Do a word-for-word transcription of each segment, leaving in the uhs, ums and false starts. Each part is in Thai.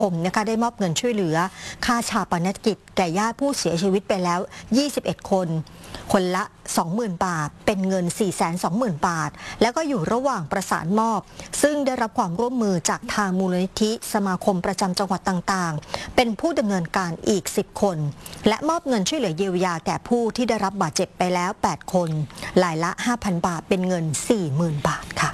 ผมนะคะได้มอบเงินช่วยเหลือค่าชาปนกิจแก่ญาติผู้เสียชีวิตไปแล้วยี่สิบเอ็ดคนคนละ สองหมื่น บาทเป็นเงิน สี่แสนสองหมื่น บาทแล้วก็อยู่ระหว่างประสานมอบซึ่งได้รับความร่วมมือจากทางมูลนิธิสมาคมประจำจังหวัดต่างๆเป็นผู้ดำเนินการอีกสิบคนและมอบเงินช่วยเหลือเยียวยาแก่ผู้ที่ได้รับบาดเจ็บไปแล้วแปดคนรายละ ห้าพัน บาทเป็นเงิน สี่หมื่น บาทค่ะ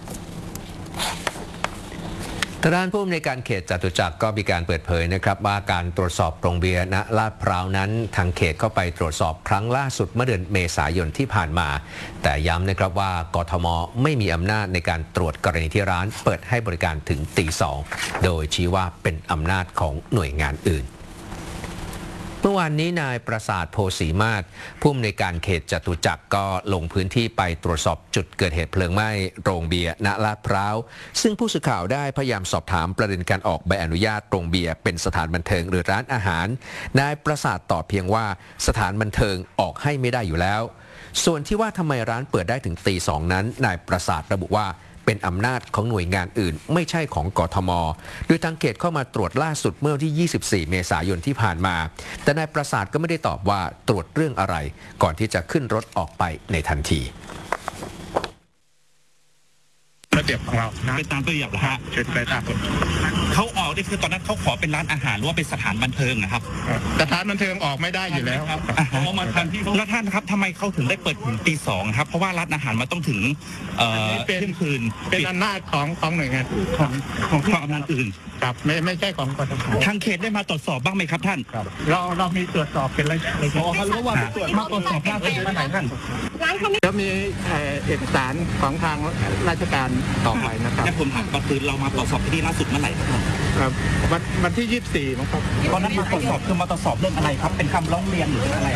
ด้านผู้อำนวยการเขตจตุจักรก็มีการเปิดเผยนะครับว่าการตรวจสอบโรงเบียร์ณลาดพร้าวนั้นทางเขตเข้าไปตรวจสอบครั้งล่าสุดเมื่อเดือนเมษายนที่ผ่านมาแต่ย้ำนะครับว่ากทมไม่มีอำนาจในการตรวจกรณีที่ร้านเปิดให้บริการถึงตีสองโดยชี้ว่าเป็นอำนาจของหน่วยงานอื่นเมื่อวานนี้นายประสาทโพสีมาศผู้อำนวยการเขตจตุจักรก็ลงพื้นที่ไปตรวจสอบจุดเกิดเหตุเพลิงไหม้โรงเบียร์ณลาดพร้าวซึ่งผู้สื่อข่าวได้พยายามสอบถามประเด็นการออกใบอนุญาตโรงเบียร์เป็นสถานบันเทิงหรือร้านอาหารนายประสาทตอบเพียงว่าสถานบันเทิงออกให้ไม่ได้อยู่แล้วส่วนที่ว่าทำไมร้านเปิดได้ถึงตีสองนั้นนายประสาทระบุว่าเป็นอำนาจของหน่วยงานอื่นไม่ใช่ของกทมโดยทางเขตเข้ามาตรวจล่าสุดเมื่อวันที่ยี่สิบสี่เมษายนที่ผ่านมาแต่นายประสาทก็ไม่ได้ตอบว่าตรวจเรื่องอะไรก่อนที่จะขึ้นรถออกไปในทันทีระเบียบของเราเป็นตามระเบียบเหรอฮะเป็นไปตามเขาออกนี่คือตอนนั้นเขาขอเป็นร้านอาหารหรือว่าเป็นสถานบันเทิงนะครับสถานบันเทิงออกไม่ได้อยู่แล้วครับเพราะมาทันที่แล้วท่านครับทำไมเขาถึงได้เปิดถึงตีสองครับเพราะว่าร้านอาหารมันต้องถึงเอ่อเที่ยงคืนเป็นอำนาจของของหน่วยงานของของของอำนาจอื่นครับไม่ไม่ใช่ของกทมทางเขตได้มาตรวจสอบบ้างไหมครับท่านเราเรามีตรวจสอบเป็นระยะระยะเขารู้ว่าตรวจมาตรวจสอบล่าสุดเมื่อไหร่ท่านแล้วมีเอกสารของทางราชการต่อไปนะครับแต่ผมถามก็คือเรามาตรวจสอบที่ล่าสุดเมื่อไหร่ครับวันวันที่ยี่สิบสี่นะครับตอนนั้นมาตรวจสอบคือมาตรวจสอบเรื่องอะไรครับเป็นคำร้องเรียนหรืออะไร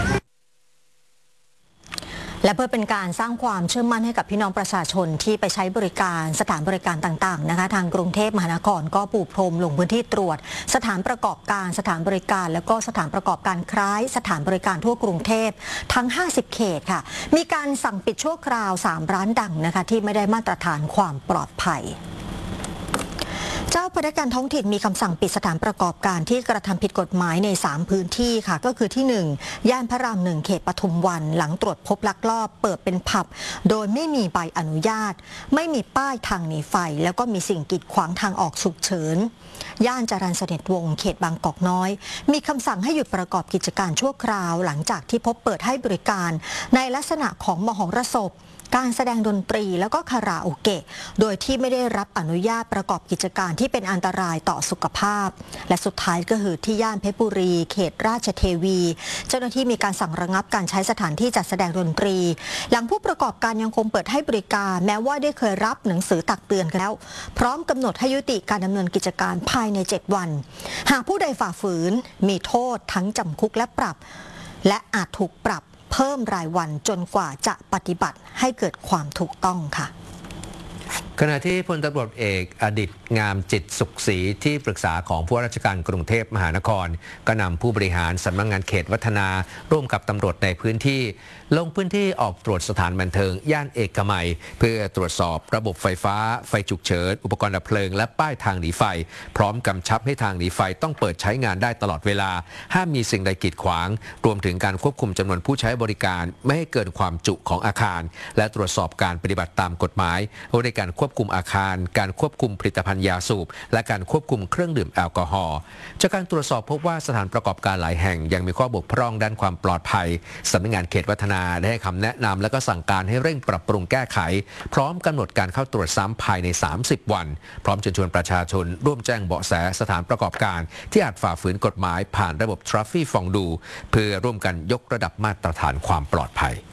และเพื่อเป็นการสร้างความเชื่อมั่นให้กับพี่น้องประชาชนที่ไปใช้บริการสถานบริการต่างๆนะคะทางกรุงเทพมหานครก็ปูพรมลงพื้นที่ตรวจสถานประกอบการสถานบริการแล้วก็สถานประกอบการคล้ายสถานบริการทั่วกรุงเทพทั้งห้าสิบเขตค่ะมีการสั่งปิดชั่วคราวสามร้านดังนะคะที่ไม่ได้มาตรฐานความปลอดภัยเจ้าพนักงานท้องถิ่นมีคำสั่งปิดสถานประกอบการที่กระทำผิดกฎหมายในสามพื้นที่ค่ะก็คือที่หนึ่งย่านพระรามหนึ่งเขตปทุมวันหลังตรวจพบลักลอบเปิดเป็นผับโดยไม่มีใบอนุญาตไม่มีป้ายทางหนีไฟแล้วก็มีสิ่งกีดขวางทางออกฉุกเฉินย่านจรัญสนิทวงศ์เขตบางกอกน้อยมีคำสั่งให้หยุดประกอบกิจการชั่วคราวหลังจากที่พบเปิดให้บริการในลักษณะของมหรสพการแสดงดนตรีแล้วก็คาราโอเกะโดยที่ไม่ได้รับอนุญาตประกอบกิจการที่เป็นอันตรายต่อสุขภาพและสุดท้ายก็คือที่ย่านเพชรบุรีเขตราชเทวีเจ้าหน้าที่มีการสั่งระงับการใช้สถานที่จัดแสดงดนตรีหลังผู้ประกอบการยังคงเปิดให้บริการแม้ว่าได้เคยรับหนังสือตักเตือนแล้วพร้อมกำหนดให้ยุติการดำเนินกิจการภายในเจ็ดวันหากผู้ใดฝ่าฝืนมีโทษทั้งจำคุกและปรับและอาจถูกปรับเพิ่มรายวันจนกว่าจะปฏิบัติให้เกิดความถูกต้องค่ะขณะที่พลตำรวจเอกอดิษฐ์งามจิตสุขศรีที่ปรึกษาของผู้ว่าราชการกรุงเทพมหานครก็นำผู้บริหารสำนักงานเขตวัฒนาร่วมกับตำรวจในพื้นที่ลงพื้นที่ออกตรวจสถานบันเทิงย่านเอกมัยเพื่อตรวจสอบระบบไฟฟ้าไฟฉุกเฉินอุปกรณ์ดับเพลิงและป้ายทางหนีไฟพร้อมกำชับให้ทางหนีไฟต้องเปิดใช้งานได้ตลอดเวลาห้ามมีสิ่งใดกีดขวางรวมถึงการควบคุมจำนวนผู้ใช้บริการไม่ให้เกินความจุของอาคารและตรวจสอบการปฏิบัติตามกฎหมายในการควบคุมอาคารการควบคุมผลิตภัณฑ์ยาสูบและการควบคุมเครื่องดื่มแอลกอฮอล์จากการตรวจสอบพบว่าสถานประกอบการหลายแห่งยังมีข้อบกพร่องด้านความปลอดภัยสำนักงานเขตวัฒนาได้ให้คำแนะนำและก็สั่งการให้เร่งปรับปรุงแก้ไขพร้อมกำหนดการเข้าตรวจซ้ำภายในสามสิบวันพร้อมเชิญชวนประชาชนร่วมแจ้งเบาะแสสถานประกอบการที่อาจฝ่าฝืนกฎหมายผ่านระบบ Traffic ฟองดูเพื่อร่วมกันยกระดับมาตรฐานความปลอดภัย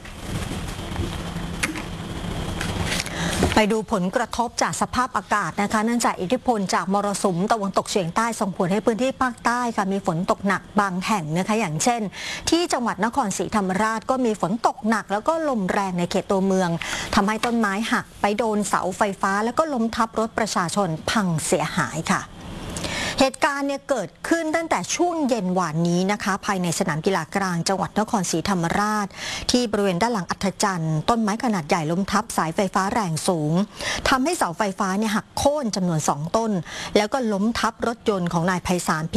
ไปดูผลกระทบจากสภาพอากาศนะคะเนื่องจากอิทธิพลจากมรสุมตะวันตกเฉียงใต้ส่งผลให้พื้นที่ภาคใต้ค่ะมีฝนตกหนักบางแห่งนะคะอย่างเช่นที่จังหวัดนครศรีธรรมราชก็มีฝนตกหนักแล้วก็ลมแรงในเขตตัวเมืองทำให้ต้นไม้หักไปโดนเสาไฟฟ้าแล้วก็ล้มทับรถประชาชนพังเสียหายค่ะเหตุการณ์เนี่ยเกิดขึ้นตั้งแต่ช่วงเย็นวานนี้นะคะภายในสนามกีฬากลางจังหวัดนครศรีธรรมราชที่บริเวณด้านหลังอัฐจันทร์ต้นไม้ขนาดใหญ่ล้มทับสายไฟฟ้าแรงสูงทำให้เสาไฟฟ้าเนี่ยหักโค่นจำนวนสองต้นแล้วก็ล้มทับรถยนต์ของนายไพศาล